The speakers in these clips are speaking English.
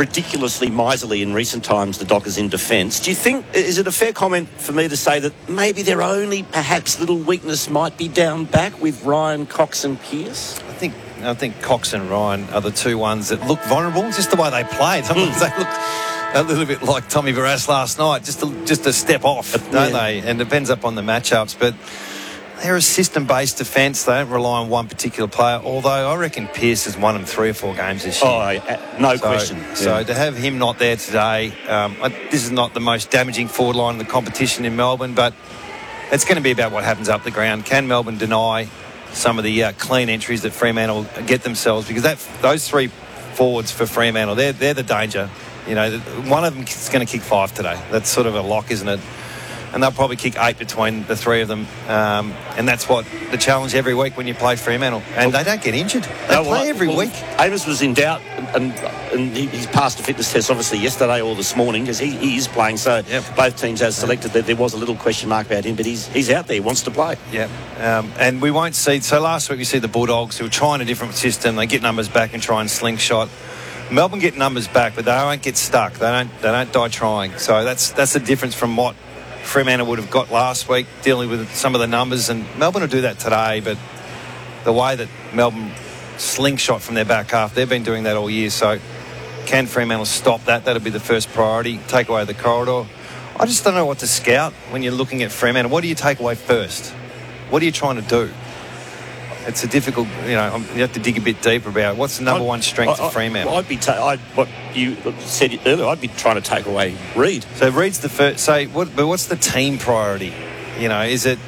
ridiculously miserly in recent times, the Dockers in defence. Do you think, is it a fair comment for me to say that maybe their only perhaps little weakness might be down back with Ryan, Cox and Pearce? I think Cox and Ryan are the two ones that look vulnerable, just the way they played. Sometimes they look a little bit like Tommy Barrass last night, just a step off, don't they? And it depends up on the matchups. But they're a system-based defence. They don't rely on one particular player, although I reckon Pearce has won them 3 or 4 games this year. No question. So to have him not there today, this is not the most damaging forward line in the competition in Melbourne, but it's going to be about what happens up the ground. Can Melbourne deny some of the clean entries that Fremantle get themselves? Because those 3 forwards for Fremantle, they're the danger. You know, one of them is going to kick 5 today. That's sort of a lock, isn't it? And they'll probably kick 8 between the 3 of them. And that's what the challenge every week when you play Fremantle. And they don't get injured. They play every week. Amos was in doubt, and he's passed the fitness test obviously yesterday or this morning, because he is playing. So both teams have selected that there was a little question mark about him, but he's out there. He wants to play. Yeah. And we won't see... So last week we see the Bulldogs who were trying a different system. They get numbers back and try and slingshot. Melbourne get numbers back, but they won't get stuck. They don't die trying. So that's the difference from what Fremantle would have got last week, dealing with some of the numbers, and Melbourne will do that today. But the way that Melbourne slingshot from their back half, they've been doing that all year. So can Fremantle stop that? That'll be the first priority. Take away the corridor. I just don't know what to scout when you're looking at Fremantle. What do you take away first? What are you trying to do? It's a difficult, you have to dig a bit deeper about what's the number one strength of Fremantle. What you said earlier, I'd be trying to take away Reid. So Reid's the first. But what's the team priority? Is it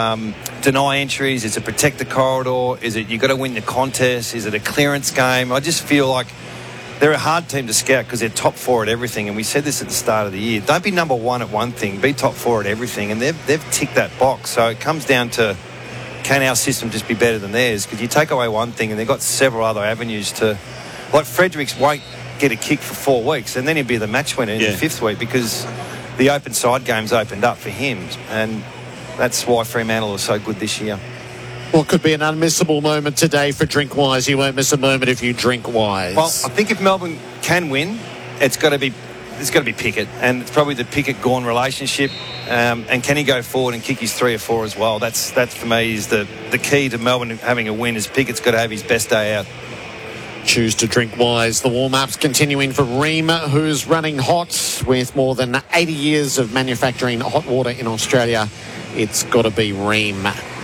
deny entries? Is it protect the corridor? Is it you got to win the contest? Is it a clearance game? I just feel like they're a hard team to scout because they're top 4 at everything. And we said this at the start of the year. Don't be number 1 at one thing. Be top 4 at everything. And they've ticked that box. So it comes down to, can our system just be better than theirs? Because you take away one thing and they've got several other avenues to... Like Fredericks won't get a kick for 4 weeks, and then he'll be the match winner in the 5th week because the open side game's opened up for him. And that's why Fremantle are so good this year. What could be an unmissable moment today for Drinkwise? You won't miss a moment if you drink wise. Well, I think if Melbourne can win, it's got to be Pickett, and it's probably the Pickett-Gawn relationship. And can he go forward and kick his 3 or 4 as well? That for me is the key to Melbourne having a win. Is Pickett's got to have his best day out. Choose to drink wise. The warm-ups continuing for Ream, who's running hot with more than 80 years of manufacturing hot water in Australia. It's got to be Ream.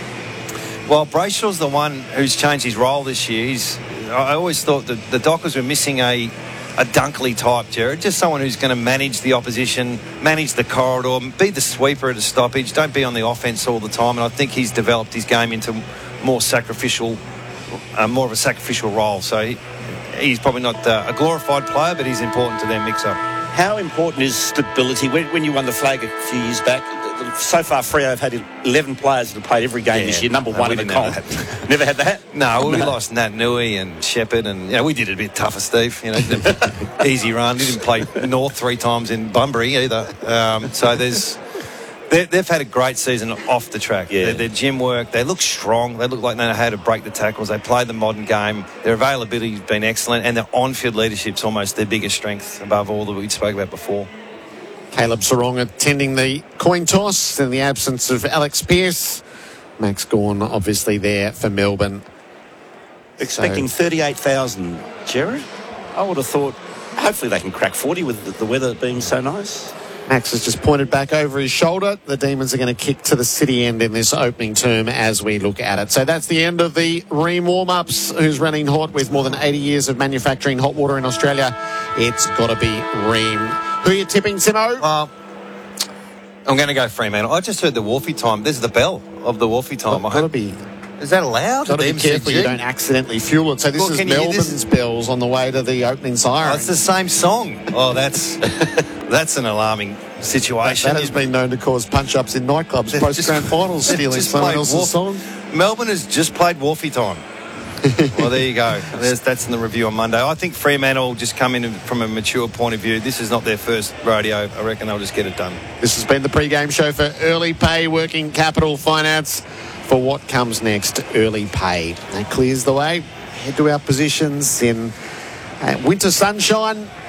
Well, Brayshaw's the one who's changed his role this year. I always thought that the Dockers were missing a Dunkley type, Jared. Just someone who's going to manage the opposition, manage the corridor, be the sweeper at a stoppage, don't be on the offence all the time. And I think he's developed his game into more of a sacrificial role. So he's probably not a glorified player, but he's important to their mix-up. How important is stability? When you won the flag a few years back, so far Freo have had 11 players that have played every game this year, number 1 in the comp. Never had that? No, we lost Nat Nui and Shepherd, and we did it a bit tougher, Steve. Easy run. He didn't play North 3 times in Bunbury either. So they've had a great season off the track. Their gym work, they look strong. They look like they know how to break the tackles. They play the modern game. Their availability has been excellent, and their on-field leadership's almost their biggest strength above all that we spoke about before. Caleb Sarong attending the coin toss in the absence of Alex Pearce. Max Gawn obviously there for Melbourne. Expecting 38,000, Jared. I would have thought hopefully they can crack 40 with the weather being so nice. Max has just pointed back over his shoulder. The Demons are going to kick to the city end in this opening term as we look at it. So that's the end of the Ream warm-ups. Who's running hot with more than 80 years of manufacturing hot water in Australia? It's got to be Ream. Who are you tipping, Simo? I'm going to go Fremantle. I just heard the Wolfie time. There's the bell of the Wolfie time. Is that allowed? Got to be careful you don't accidentally fuel it. So this is Melbourne's bells on the way to the opening siren. It's the same song. That's an alarming situation. That has been known to cause punch-ups in nightclubs post-grand finals, stealing someone else's song. Melbourne has just played Wolfie time. Well, there you go. That's in the review on Monday. I think Fremantle just come in from a mature point of view. This is not their first rodeo. I reckon they'll just get it done. This has been the pre-game show for Early Pay Working Capital Finance. For what comes next, Early Pay. That clears the way. Head to our positions in winter sunshine.